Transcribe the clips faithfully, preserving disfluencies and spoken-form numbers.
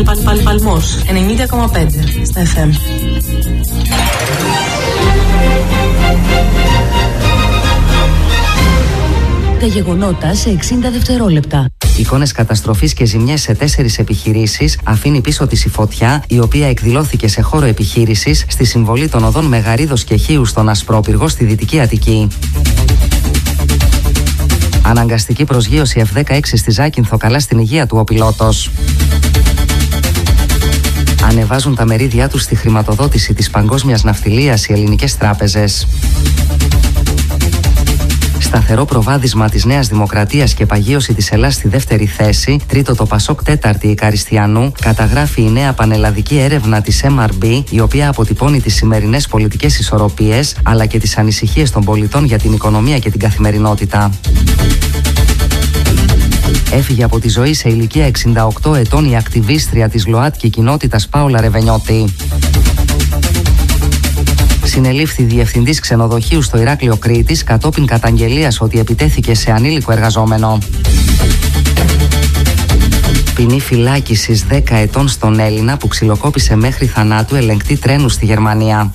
Παλ, παλ, Παλμός ενενήντα κόμμα πέντε στα εφ εμ. Τα γεγονότα σε εξήντα δευτερόλεπτα. Εικόνες καταστροφής και ζημιές σε τέσσερις επιχειρήσεις αφήνει πίσω της η φωτιά, η οποία εκδηλώθηκε σε χώρο επιχείρησης στη συμβολή των οδών Μεγαρίδος και Χίου στον Ασπρόπυργο στη Δυτική Αττική. Αναγκαστική προσγείωση εφ δεκαέξι στη Ζάκυνθο, καλά στην υγεία του ο πιλότος. Ανεβάζουν τα μερίδια τους στη χρηματοδότηση της παγκόσμιας ναυτιλίας οι ελληνικές τράπεζες. Σταθερό προβάδισμα της Νέας Δημοκρατίας και παγίωση της Ελλάς στη δεύτερη θέση. Τρίτο το Πασόκ, τέταρτη η Καριστιανού. Καταγράφει η νέα πανελλαδική έρευνα της εμ αρ μπι, η οποία αποτυπώνει τις σημερινές πολιτικές ισορροπίες, αλλά και τις ανησυχίες των πολιτών για την οικονομία και την καθημερινότητα. Έφυγε από τη ζωή σε ηλικία εξήντα οκτώ ετών η ακτιβίστρια της ΛΟΑΤΚΙ κοινότητας Πάολα Ρεβενιώτη. Συνελήφθη διευθυντής ξενοδοχείου στο Ηράκλειο Κρήτης κατόπιν καταγγελίας ότι επιτέθηκε σε ανήλικο εργαζόμενο. Ποινή φυλάκισης δέκα ετών στον Έλληνα που ξυλοκόπησε μέχρι θανάτου ελεγκτή τρένου στη Γερμανία.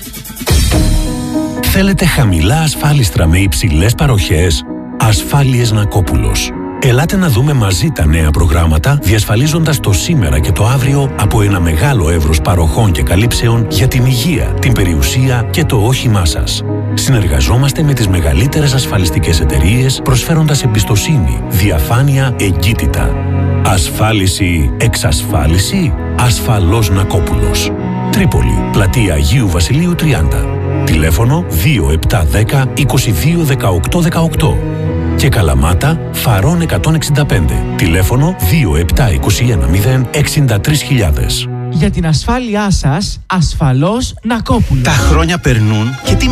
Θέλετε χαμηλά ασφάλιστρα με υψηλές παροχές? Ασφάλειες Νακόπουλος. Ελάτε να δούμε μαζί τα νέα προγράμματα, διασφαλίζοντας το σήμερα και το αύριο από ένα μεγάλο εύρος παροχών και καλύψεων για την υγεία, την περιουσία και το όχημά σας. Συνεργαζόμαστε με τις μεγαλύτερες ασφαλιστικές εταιρείες, προσφέροντας εμπιστοσύνη, διαφάνεια, εγκύτητα. Ασφάλιση, εξασφάλιση, ασφαλώς Νακόπουλος. Τρίπολη, πλατεία Αγίου Βασιλείου τριάντα. Τηλέφωνο δύο επτά ένα μηδέν είκοσι δύο δεκαοκτώ δεκαοκτώ. Και Καλαμάτα, Φαρών εκατόν εξήντα πέντε. Τηλέφωνο δύο επτά είκοσι ένα μηδέν εξήντα τρεις χιλιάδες. Για την ασφάλειά σας, ασφαλώς Νακόπουλος. Τα χρόνια περνούν και τι